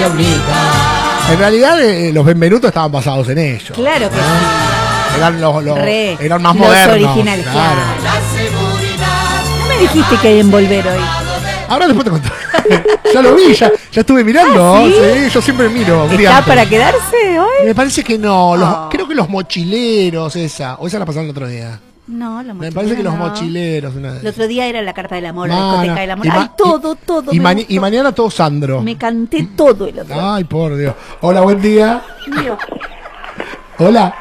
unita. En realidad los Benvenutos estaban basados en ellos. Claro que sí. Eran más los modernos. originales, Claro. No me dijiste que hay en Volver hoy. Ahora después te conté. Ya lo vi, ya estuve mirando. ¿Ah, sí? Sí, yo siempre miro. ¿Está para quedarse hoy? Me parece que no. Creo que los mochileros, o esa la pasaron el otro día. No, la mochilera. Me parece que los no. mochileros. El otro día era la Carta del Amor, la No, discoteca del amor. y ma- Ay, todo. Y, me gustó. y mañana todo Sandro. Me canté todo el otro día. Ay, por Dios. Hola, buen día. Hola.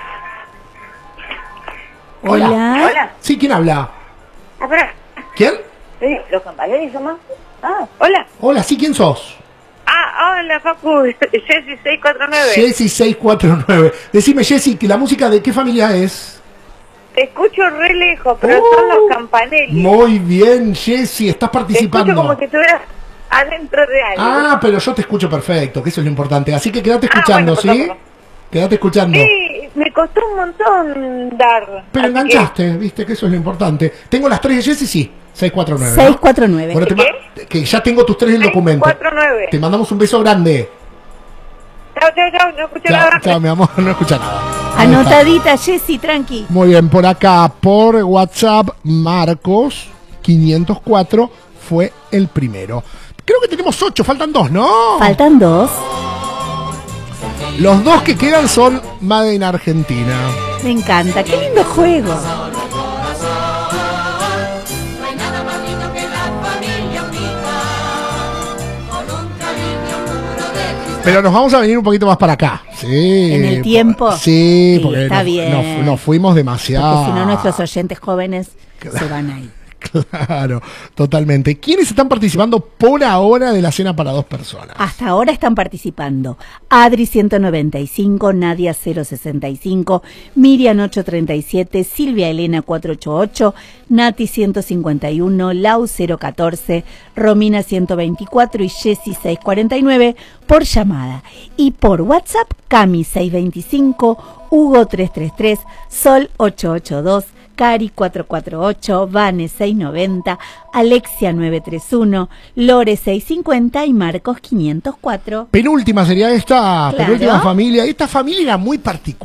Hola. Sí, ¿quién habla? ¿Quién? Los campanaris somos. Hola. Hola, sí, ¿quién sos? Hola, Facu. Jessy 649. Jessy 649. Decime, Jessy, ¿que la música de qué familia es? Te escucho re lejos, pero son los campanelli. Muy bien, Jessy, estás Te participando. escucho como que estuvieras adentro de algo. Pero yo te escucho perfecto, que eso es lo importante. Así que quédate escuchando, bueno, ¿sí? perfecto. Quédate escuchando. Sí, me costó un montón dar. Pero así enganchaste, viste, que eso es lo importante. Tengo las 3 de Jessy, sí. 649. 649. Bueno, que ya tengo tus 3 en el documento. 649. Te mandamos un beso grande. Chao, no escucho nada. Chao, mi amor, no escucha nada. Anotadita, Jessy, tranqui. Muy bien, por acá, por WhatsApp, Marcos 504 fue el primero. Creo que tenemos 8, faltan 2, ¿no? Faltan 2. Los 2 que quedan son Made in Argentina. Me encanta, qué lindo juego. Pero nos vamos a venir un poquito más para acá. Sí. ¿En el tiempo? Sí, Sí, porque está bien. nos fuimos demasiado. Porque si no, nuestros oyentes jóvenes se van ahí. Claro, totalmente. ¿Quiénes están participando por ahora de la cena para 2 personas? Hasta ahora están participando Adri 195, Nadia 065, Miriam 837, Silvia Elena 488, Nati 151, Lau 014, Romina 124 y Jessy 649 por llamada. Y por WhatsApp, Cami 625, Hugo 333, Sol 882, Cari 448, Vane 690, Alexia 931, Lore 650 y Marcos 504. Penúltima sería esta, Claro. penúltima familia. Esta familia era muy particular.